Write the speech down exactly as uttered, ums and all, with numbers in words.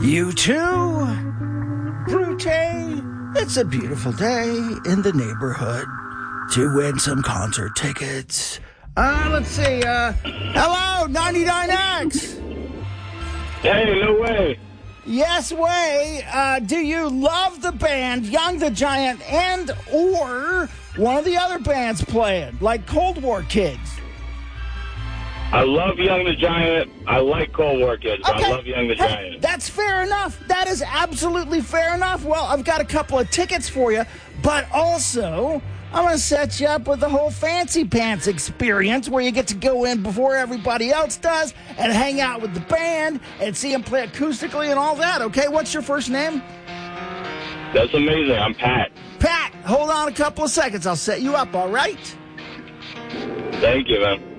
You too, Brute. It's a beautiful day in the neighborhood to win some concert tickets. Uh, let's see. Uh, hello, ninety-nine X. Hey, no way. Yes, way. Uh, do you love the band Young the Giant and or one of the other bands playing, like Cold War Kids? I love Young the Giant. I like Cold War Kids, but Okay. I love Young the Hey, Giant. that's fair enough. That is absolutely fair enough. Well, I've got a couple of tickets for you, but also I'm going to set you up with the whole Fancy Pants experience where you get to go in before everybody else does and hang out with the band and see them play acoustically and all that, okay? What's your first name? That's amazing. I'm Pat. Pat, hold on a couple of seconds. I'll set you up, all right? Thank you, man.